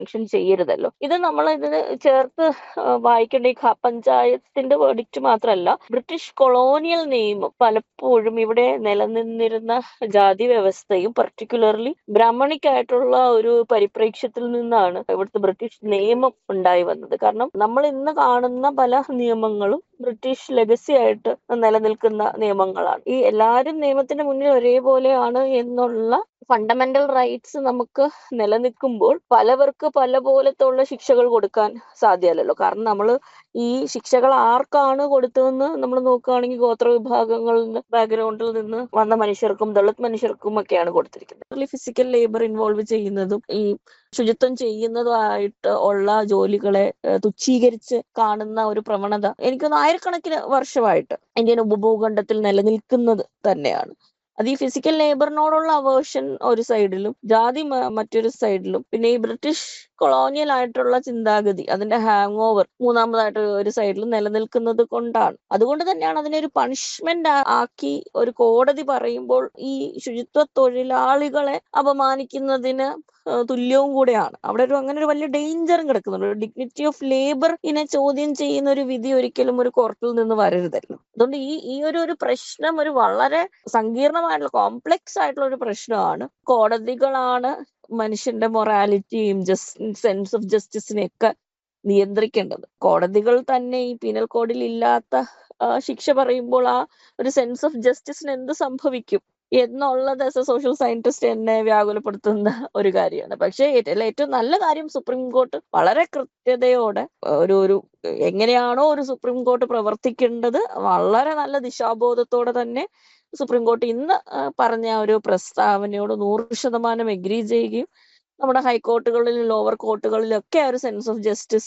Mention ചെയ്യരുതല്ലോ. ഇത് നമ്മൾ ഇതിന് ചേർത്ത് വായിക്കേണ്ട ഈ പഞ്ചായത്തിന്റെ വേർഡിക്റ്റ് മാത്രമല്ല, ബ്രിട്ടീഷ് കൊളോണിയൽ നിയമം പലപ്പോഴും ഇവിടെ നിലനിന്നിരുന്ന ജാതി വ്യവസ്ഥയും പർട്ടിക്കുലർലി ബ്രാഹ്മണിക് ആയിട്ടുള്ള ഒരു പരിപ്രേക്ഷ്യത്തിൽ നിന്നാണ് ഇവിടുത്തെ ബ്രിട്ടീഷ് നിയമം ഉണ്ടായി വന്നത്. കാരണം നമ്മൾ ഇന്ന് കാണുന്ന പല നിയമങ്ങളും ബ്രിട്ടീഷ് ലെഗസി ആയിട്ട് നിലനിൽക്കുന്ന നിയമങ്ങളാണ്. ഈ എല്ലാവരും നിയമത്തിന്റെ മുന്നിൽ ഒരേപോലെയാണ് എന്നുള്ള ഫണ്ടമെന്റൽ റൈറ്റ്സ് നമുക്ക് നിലനിൽക്കുമ്പോൾ പലവർക്ക് പല പോലത്തുള്ള ശിക്ഷകൾ കൊടുക്കാൻ സാധ്യമല്ലല്ലോ. കാരണം നമ്മൾ ഈ ശിക്ഷകൾ ആർക്കാണ് കൊടുത്തതെന്ന് നമ്മൾ നോക്കുകയാണെങ്കിൽ ഗോത്ര വിഭാഗങ്ങളിൽ ബാക്ക്ഗ്രൗണ്ടിൽ നിന്ന് വന്ന മനുഷ്യർക്കും ദളിത് മനുഷ്യർക്കും ഒക്കെയാണ് കൊടുത്തിരിക്കുന്നത്. ഫിസിക്കൽ ലേബർ ഇൻവോൾവ് ചെയ്യുന്നതും ഈ ശുചിത്വം ചെയ്യുന്നതുമായിട്ട് ഉള്ള ജോലികളെ തുച്ഛീകരിച്ച് കാണുന്ന ഒരു പ്രവണത എനിക്കൊന്ന് ആയിരക്കണക്കിന് വർഷമായിട്ട് ഇന്ത്യൻ ഉപഭൂഖണ്ഡത്തിൽ നിലനിൽക്കുന്നത് തന്നെയാണ്. അത് ഈ ഫിസിക്കൽ ലേബറിനോടുള്ള അവേർഷൻ ഒരു സൈഡിലും ജാതി മറ്റൊരു സൈഡിലും, പിന്നെ ഈ ബ്രിട്ടീഷ് കൊളോണിയൽ ആയിട്ടുള്ള ചിന്താഗതി അതിന്റെ ഹാങ് ഓവർ മൂന്നാമതായിട്ട് ഒരു സൈഡിൽ നിലനിൽക്കുന്നത് കൊണ്ടാണ്. അതുകൊണ്ട് തന്നെയാണ് അതിനെ ഒരു പണിഷ്മെന്റ് ആക്കി ഒരു കോടതി പറയുമ്പോൾ ഈ ശുചിത്വ തൊഴിലാളികളെ അപമാനിക്കുന്നതിന് തുല്യവും കൂടെയാണ്. അവിടെ അങ്ങനെ ഒരു വലിയ ഡേഞ്ചറും കിടക്കുന്നുണ്ട്. ഡിഗ്നിറ്റി ഓഫ് ലേബർ ഇതിനെ ചോദ്യം ചെയ്യുന്ന ഒരു വിധി ഒരിക്കലും ഒരു കോർട്ടിൽ നിന്ന് വരരുതല്ലോ. അതുകൊണ്ട് ഈ ഒരു പ്രശ്നം ഒരു വളരെ സങ്കീർണമായിട്ടുള്ള കോംപ്ലക്സ് ആയിട്ടുള്ള ഒരു പ്രശ്നമാണ്. കോടതികളാണ് മനുഷ്യന്റെ മൊറാലിറ്റിയും സെൻസ് ഓഫ് ജസ്റ്റിസിനെയൊക്കെ നിയന്ത്രിക്കേണ്ടത്. കോടതികൾ തന്നെ ഈ പീനൽ കോഡിൽ ഇല്ലാത്ത ശിക്ഷ പറയുമ്പോൾ ആ ഒരു സെൻസ് ഓഫ് ജസ്റ്റിസിന് എന്ത് സംഭവിക്കും എന്നുള്ളത് ആസ് എ സോഷ്യൽ സയന്റിസ്റ്റ് എന്നെ വ്യാകുലപ്പെടുത്തുന്ന ഒരു കാര്യമാണ്. പക്ഷേ ഏറ്റവും നല്ല കാര്യം സുപ്രീം കോർട്ട് വളരെ കൃത്യതയോടെ ഒരു എങ്ങനെയാണോ ഒരു സുപ്രീം കോർട്ട് പ്രവർത്തിക്കേണ്ടത് വളരെ നല്ല ദിശാബോധത്തോടെ തന്നെ സുപ്രീം കോർട്ട് ഇന്ന് പറഞ്ഞ ഒരു പ്രസ്താവനയോട് 100% എഗ്രി ചെയ്യുകയും നമ്മുടെ ഹൈക്കോർട്ടുകളിലും ലോവർ കോർട്ടുകളിലൊക്കെ ഒരു സെൻസ് ഓഫ്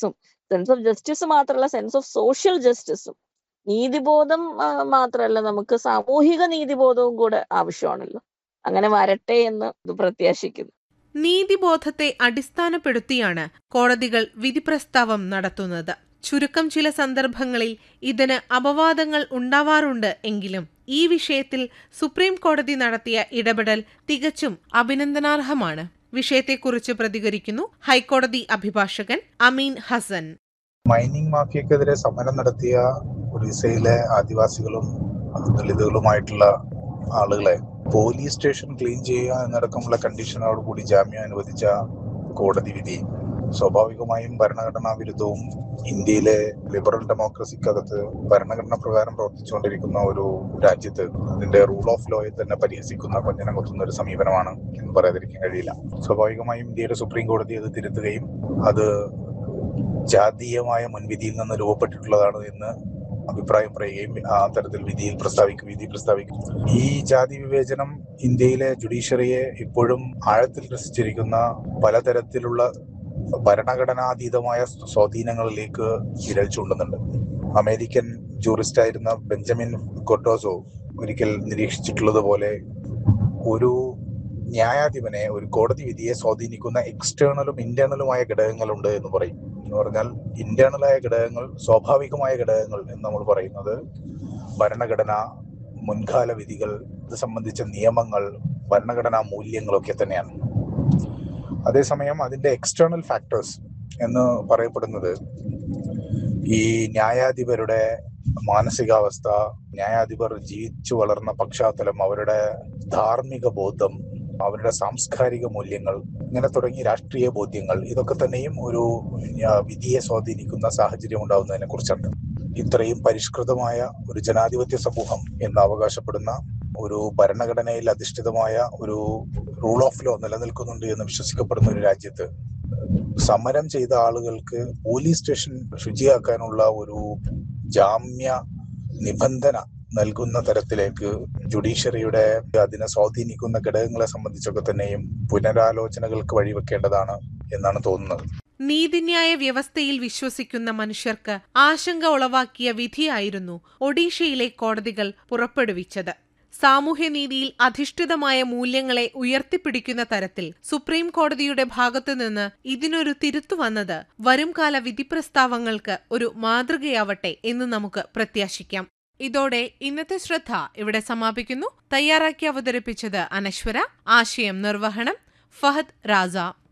ജസ്റ്റിസ് മാത്രമല്ല സെൻസ് ഓഫ് സോഷ്യൽ ജസ്റ്റിസും നീതിബോധം മാത്രമല്ല നമുക്ക് സാമൂഹിക നീതിബോധവും കൂടെ ആവശ്യമാണല്ലോ. അങ്ങനെ വരട്ടെ എന്ന് പ്രത്യാശിക്കുന്നു. നീതിബോധത്തെ അടിസ്ഥാനപ്പെടുത്തിയാണ് കോടതികൾ വിധിപ്രസ്താവം നടത്തുന്നത്. ചുരുക്കം ചില സന്ദർഭങ്ങളിൽ ഇതിന് അപവാദങ്ങൾ ഉണ്ടാവാറുണ്ട് എങ്കിലും ഈ വിഷയത്തിൽ സുപ്രീം കോടതി നടത്തിയ ഇടപെടൽ തികച്ചും അഭിനന്ദനാർഹമാണ്. വിഷയത്തെക്കുറിച്ച് പ്രതികരിക്കുന്നു ഹൈക്കോടതി അഭിഭാഷകൻ അമീൻ ഹസൻ. മൈനിങ് മാഫിയക്കെതിരെ സമരം നടത്തിയ ഒറീസയിലെ ആദിവാസികളും ദളിതുകളുമായിട്ടുള്ള ആളുകളെ പോലീസ് സ്റ്റേഷൻ ക്ലീൻ ചെയ്യുക എന്നടക്കമുള്ള കണ്ടീഷനോട് കൂടി ജാമ്യം അനുവദിച്ച കോടതി വിധി സ്വാഭാവികമായും ഭരണഘടനാ വിരുദ്ധവും ഇന്ത്യയിലെ ലിബറൽ ഡെമോക്രസിക്കകത്ത് ഭരണഘടന പ്രകാരം പ്രവർത്തിച്ചുകൊണ്ടിരിക്കുന്ന ഒരു രാജ്യത്ത് അതിന്റെ റൂൾ ഓഫ് ലോയെ തന്നെ പരിഹസിക്കുന്ന കൊഞ്ഞനം കൊത്തുന്ന ഒരു സമീപനമാണ് എന്ന് പറയാതിരിക്കാൻ കഴിയില്ല. സ്വാഭാവികമായും ഇന്ത്യയുടെ സുപ്രീം കോടതി അത് തിരുത്തുകയും അത് ജാതീയമായ മുൻവിധിയിൽ നിന്ന് രൂപപ്പെട്ടിട്ടുള്ളതാണ് എന്ന് അഭിപ്രായം പറയുകയും ആ തരത്തിൽ വിധി പ്രസ്താവിക്കും. ഈ ജാതി വിവേചനം ഇന്ത്യയിലെ ജുഡീഷ്യറിയെ ഇപ്പോഴും ആഴത്തിൽ രസിച്ചിരിക്കുന്ന പലതരത്തിലുള്ള ഭരണഘടനാതീതമായ സ്വാധീനങ്ങളിലേക്ക് വിരൽ ചൂണ്ടുന്നുണ്ട്. അമേരിക്കൻ ജൂറിസ്റ്റായിരുന്ന ബെഞ്ചമിൻ കൊർഡോസോ ഒരിക്കൽ നിരീക്ഷിച്ചിട്ടുള്ളത് പോലെ ഒരു ന്യായാധിപനെ ഒരു കോടതി വിധിയെ സ്വാധീനിക്കുന്ന എക്സ്റ്റേണലും ഇന്റേണലുമായ ഘടകങ്ങളുണ്ട് എന്ന് പറയും. എന്ന് പറഞ്ഞാൽ ഇന്റേണലായ ഘടകങ്ങൾ, സ്വാഭാവികമായ ഘടകങ്ങൾ എന്ന് നമ്മൾ പറയുന്നത് ഭരണഘടന, മുൻകാല വിധികൾ, ഇത് സംബന്ധിച്ച നിയമങ്ങൾ, ഭരണഘടനാ മൂല്യങ്ങളൊക്കെ തന്നെയാണ്. അതേസമയം അതിന്റെ എക്സ്റ്റേണൽ ഫാക്ടേഴ്സ് എന്ന് പറയപ്പെടുന്നത് ഈ ന്യായാധിപരുടെ മാനസികാവസ്ഥ, ന്യായാധിപർ ജീവിച്ചു വളർന്ന പശ്ചാത്തലം, അവരുടെ ധാർമ്മിക ബോധം, അവരുടെ സാംസ്കാരിക മൂല്യങ്ങൾ, ഇങ്ങനെ തുടങ്ങി രാഷ്ട്രീയ ബോധ്യങ്ങൾ, ഇതൊക്കെ തന്നെയും ഒരു വിധിയെ സ്വാധീനിക്കുന്ന സാഹചര്യം ഉണ്ടാവുന്നതിനെ കുറിച്ചാണ്. ഇത്രയും പരിഷ്കൃതമായ ഒരു ജനാധിപത്യ സമൂഹം എന്ന് അവകാശപ്പെടുന്ന ഒരു ഭരണഘടനയിൽ അധിഷ്ഠിതമായ ഒരു റൂൾ ഓഫ് ലോ നിലനിൽക്കുന്നുണ്ട് എന്ന് വിശ്വസിക്കപ്പെടുന്ന ഒരു രാജ്യത്ത് സമരം ചെയ്ത ആളുകൾക്ക് പോലീസ് സ്റ്റേഷൻ ശുചിയാക്കാനുള്ള ഒരു ജാമ്യ നിബന്ധന നൽകുന്ന തരത്തിലേക്ക് ജുഡീഷ്യറിയുടെ അതിനെ സ്വാധീനിക്കുന്ന ഘടകങ്ങളെ സംബന്ധിച്ചൊക്കെ തന്നെയും പുനരാലോചനകൾക്ക് വഴിവെക്കേണ്ടതാണ് എന്നാണ് തോന്നുന്നത്. നീതിന്യായ വ്യവസ്ഥയിൽ വിശ്വസിക്കുന്ന മനുഷ്യർക്ക് ആശങ്ക ഉളവാക്കിയ വിധിയായിരുന്നു ഒഡീഷയിലെ കോടതികൾ പുറപ്പെടുവിച്ചത്. സാമൂഹ്യനീതിയിൽ അധിഷ്ഠിതമായ മൂല്യങ്ങളെ ഉയർത്തിപ്പിടിക്കുന്ന തരത്തിൽ സുപ്രീം കോടതിയുടെ ഭാഗത്തുനിന്ന് ഇതിനൊരു തിരുത്തു വന്നത് വരുംകാല വിധിപ്രസ്താവങ്ങൾക്ക് ഒരു മാതൃകയാവട്ടെ എന്ന് നമുക്ക് പ്രത്യാശിക്കാം. ഇതോടെ ഇന്നത്തെ ശ്രദ്ധ ഇവിടെ സമാപിക്കുന്നു. തയ്യാറാക്കി അവതരിപ്പിച്ചത് അനശ്വര. ആശയം നിർവഹണം ഫഹദ് റാസ.